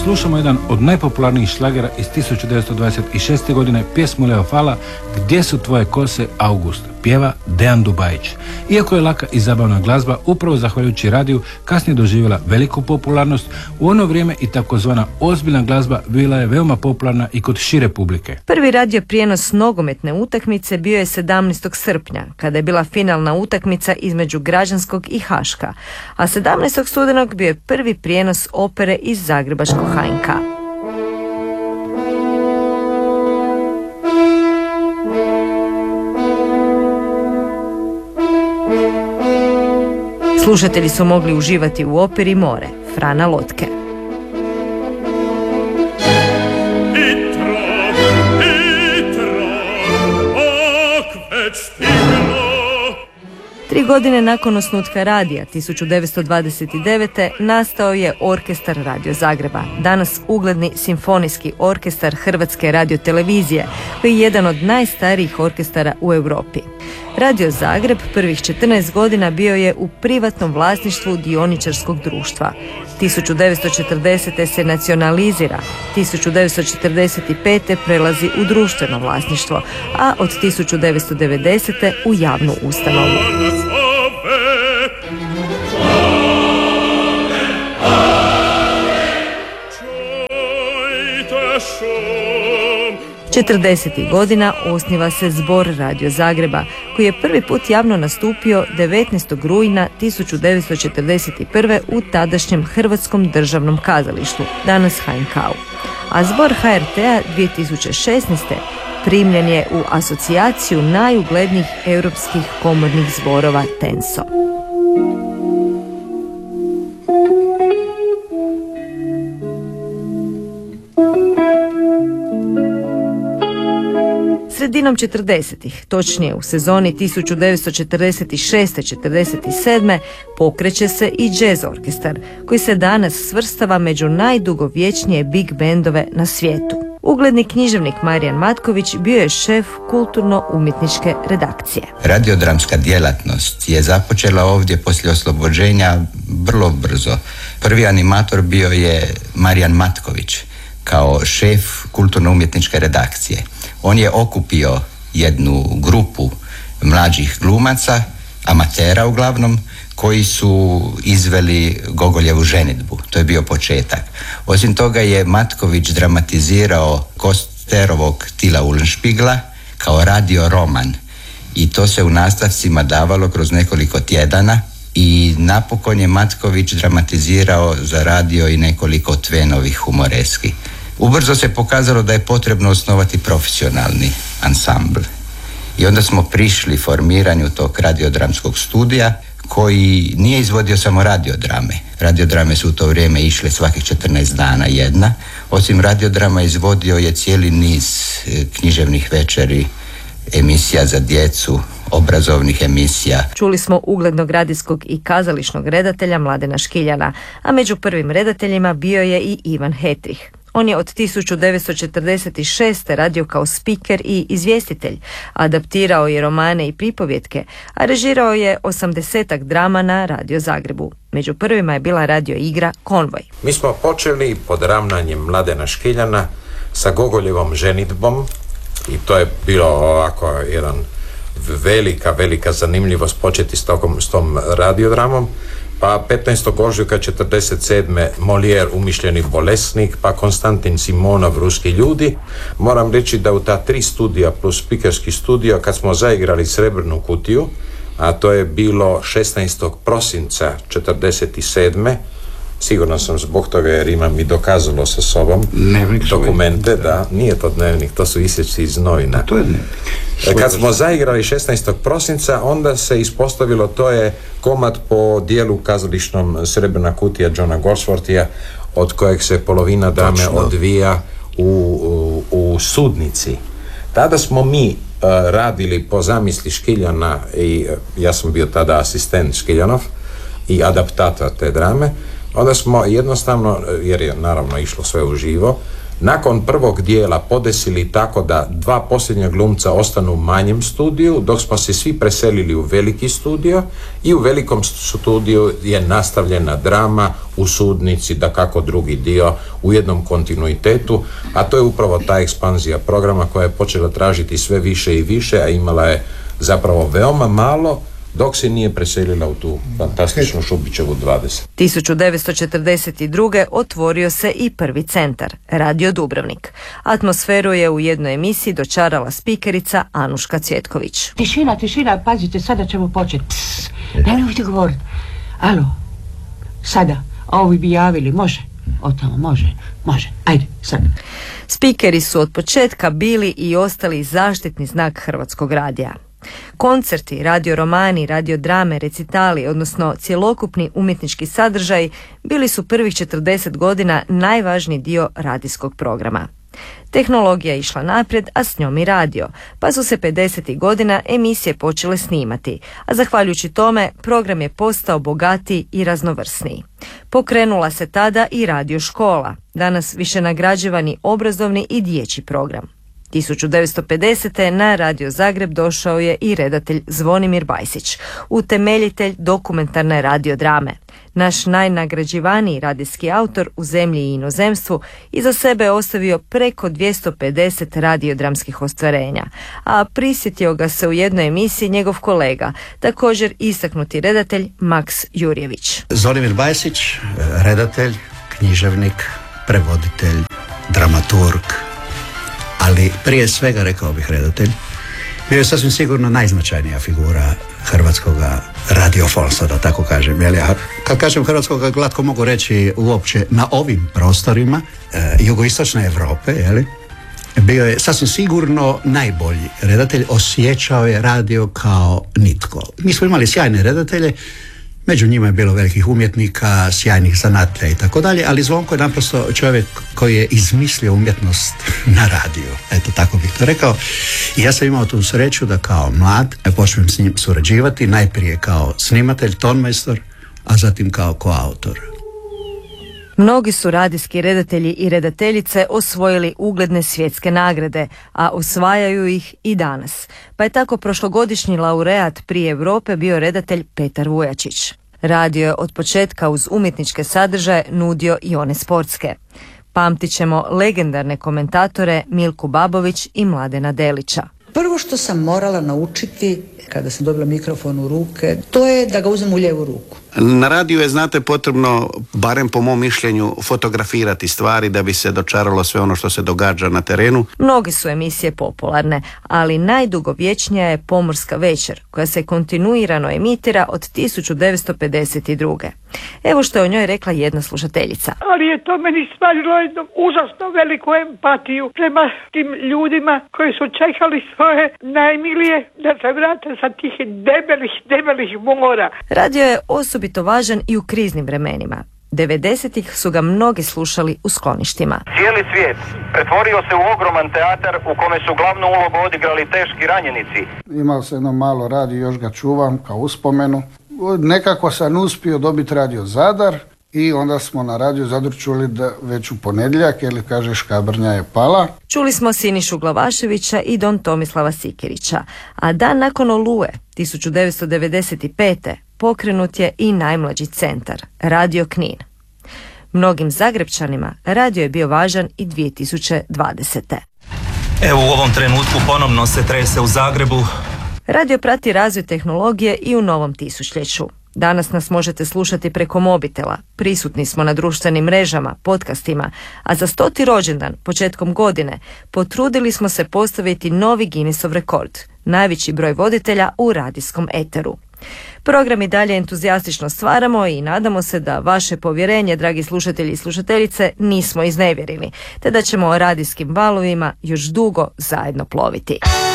slušamo jedan od najpopularnijih šlagera iz 1926. godine, pjesmu Leo Fala Gdje su tvoje kose, August, pjeva Dejan Dubajić. Iako je laka i zabavna glazba, upravo zahvaljujući radiju kasnije doživjela veliku popularnost, u ono vrijeme i takozvana ozbiljna glazba bila je veoma popularna i kod šire publike. Prvi radio prijenos nogometne utakmice bio je 17. srpnja, kada je bila finalna utakmica između Građanskog i Haška, a 17. studenog bio je prvi prijenos opere iz zagrebačkog HNK. Slušatelji su mogli uživati u operi More, Frana Lotke. Tri godine nakon osnutka radija, 1929. nastao je Orkestar Radio Zagreba, danas ugledni simfonijski orkestar Hrvatske radiotelevizije, koji je jedan od najstarijih orkestara u Europi. Radio Zagreb prvih 14 godina bio je u privatnom vlasništvu dioničarskog društva. 1940. se nacionalizira, 1945. prelazi u društveno vlasništvo, a od 1990. u javnu ustanovu. 40. godina osniva se Zbor Radio Zagreba, koji je prvi put javno nastupio 19. rujna 1941. u tadašnjem Hrvatskom državnom kazalištu, danas HNK-u. A Zbor HRT-a 2016. primljen je u asocijaciju najuglednijih europskih komornih zborova TENSO. Sredinom 40-ih, točnije u sezoni 1946-47, pokreće se i jazz orkestar, koji se danas svrstava među najdugovječnije big bendove na svijetu. Ugledni književnik Marijan Matković bio je šef kulturno-umjetničke redakcije. Radiodramska djelatnost je započela ovdje poslije oslobođenja vrlo brzo. Prvi animator bio je Marijan Matković kao šef kulturno-umjetničke redakcije. On je okupio jednu grupu mlađih glumaca, amatera uglavnom, koji su izveli Gogoljevu ženidbu. To je bio početak. Osim toga je Matković dramatizirao Kosterovog Tila Ullenšpigla kao radio roman i to se u nastavcima davalo kroz nekoliko tjedana i napokon je Matković dramatizirao za radio i nekoliko Tvenovih humoreski. Ubrzo se pokazalo da je potrebno osnovati profesionalni ansambl. I onda smo prišli formiranju tog radiodramskog studija koji nije izvodio samo radiodrame. Radiodrame su u to vrijeme išle svakih 14 dana jedna. Osim radiodrama izvodio je cijeli niz književnih večeri, emisija za djecu, obrazovnih emisija. Čuli smo uglednog radijskog i kazališnog redatelja Mladena Škiljana, a među prvim redateljima bio je i Ivan Hetrih. On je od 1946. radio kao spiker i izvjestitelj, adaptirao je romane i pripovjetke, a režirao je 80-ak drama na Radio Zagrebu. Među prvima je bila radio igra Konvoj. Mi smo počeli pod ravnanjem Mladena Škiljana sa Gogoljevom ženidbom i to je bilo ovako jedan velika zanimljivost početi s tom radiodramom. Pa 15. ožujka 1947. Molière Umišljeni bolesnik, pa Konstantin Simonov Ruski ljudi. Moram reći da u ta 3 studija plus spikerski studio, kad smo zaigrali Srebrnu kutiju, a to je bilo 16. prosinca 1947. Sigurno sam zbog toga jer imam i dokazalo sa sobom dokumente, da, nije to dnevnik, to su isječci iz novina. To je dnevnik. Kad smo zaigrali 16. prosinca, onda se ispostavilo to je komad po dijelu kazališnom Srebrna kutija Johna Goldsworthija, od kojeg se polovina drame odvija u sudnici. Tada smo mi radili po zamisli Škiljana i ja sam bio tada asistent Škiljanov i adaptator te drame. Onda smo jednostavno, jer je naravno išlo sve uživo, nakon prvog dijela podesili tako da dva posljednja glumca ostanu u manjem studiju, dok smo se svi preselili u veliki studio i u velikom studiju je nastavljena drama u Sudnici, da kako drugi dio u jednom kontinuitetu, a to je upravo ta ekspanzija programa koja je počela tražiti sve više i više, a imala je zapravo veoma malo dok se nije preselila u tu fantastičnu Šubićevu 20. 1942. otvorio se i prvi centar, Radio Dubrovnik. Atmosferu je u jednoj emisiji dočarala spikerica Anuška Cvjetković. Tišina, pazite, sada ćemo početi. Nemojte govoriti. Alo, sada, ovi bi javili, može? Otamo, može, ajde, sad. Spikeri su od početka bili i ostali zaštitni znak Hrvatskog radija. Koncerti, radioromani, radiodrame, recitali, odnosno cjelokupni umjetnički sadržaj bili su prvih 40 godina najvažniji dio radijskog programa. Tehnologija je išla naprijed, a s njom i radio, pa su se 50. godina emisije počele snimati, a zahvaljujući tome program je postao bogatiji i raznovrsniji. Pokrenula se tada i radio škola, danas više nagrađivani obrazovni i dječji program. 1950. na Radio Zagreb došao je i redatelj Zvonimir Bajsić, utemeljitelj dokumentarne radiodrame. Naš najnagrađivaniji radijski autor u zemlji i inozemstvu iza sebe je ostavio preko 250 radiodramskih ostvarenja, a prisjetio ga se u jednoj emisiji njegov kolega, također istaknuti redatelj Maks Jurjević. Zvonimir Bajsić, redatelj, književnik, prevoditelj, dramaturg, ali prije svega, rekao bih, redatelj. Bio je sasvim sigurno najznačajnija figura hrvatskog radiofonstva, da tako kažem. Kad kažem hrvatskog, glatko mogu reći uopće na ovim prostorima jugoistočne Europe, bio je sasvim sigurno najbolji redatelj, osjećao je radio kao nitko. Mi smo imali sjajne redatelje, među njima je bilo velikih umjetnika, sjajnih zanatlja i tako dalje, ali Zvonko je naprosto čovjek koji je izmislio umjetnost na radiju. Eto, tako bih to rekao. I ja sam imao tu sreću da kao mlad počnem s njim surađivati, najprije kao snimatelj, tonmajstor, a zatim kao koautor. Mnogi su radijski redatelji i redateljice osvojili ugledne svjetske nagrade, a osvajaju ih i danas. Pa je tako prošlogodišnji laureat Prije Europe bio redatelj Petar Vujačić. Radio je od početka uz umjetničke sadržaje nudio i one sportske. Pamtit ćemo legendarne komentatore Milku Babović i Mladena Delića. Prvo što sam morala naučiti kada sam dobila mikrofon u ruke, to je da ga uzmem u lijevu ruku. Na radiju je, znate, potrebno, barem po mom mišljenju, fotografirati stvari da bi se dočaralo sve ono što se događa na terenu. Mnoge su emisije popularne, ali najdugovječnija je Pomorska večer, koja se kontinuirano emitira od 1952. Evo što je o njoj rekla jedna slušateljica. Ali je to meni stvarilo jednu užasno veliku empatiju prema tim ljudima koji su čekali svoje najmilije da se vrate sa tih debelih mora. Radio je osobito važan i u kriznim vremenima. 90-ih su ga mnogi slušali u skloništima. Cijeli svijet pretvorio se u ogroman teatar u kome su glavnu ulogu odigrali teški ranjenici. Imao sam jedno malo radio, još ga čuvam kao uspomenu. Nekako sam uspio dobiti Radio Zadar i onda smo na Radio Zadar čuli da već u ponedjeljak, kaže, Škabrnja je pala. Čuli smo Sinišu Glavaševića i Don Tomislava Sikirića, a dan nakon Oluje, 1995. pokrenut je i najmlađi centar, Radio Knin. Mnogim Zagrebčanima radio je bio važan i 2020. Evo, u ovom trenutku ponovno se trese u Zagrebu. Radio prati razvoj tehnologije i u novom tisućljeću. Danas nas možete slušati preko mobitela, prisutni smo na društvenim mrežama, podcastima, a za 100. rođendan, početkom godine, potrudili smo se postaviti novi Guinnessov rekord, najveći broj voditelja u radijskom eteru. Program i dalje entuzijastično stvaramo i nadamo se da vaše povjerenje, dragi slušatelji i slušateljice, nismo iznevjerili, te da ćemo o radijskim valovima još dugo zajedno ploviti.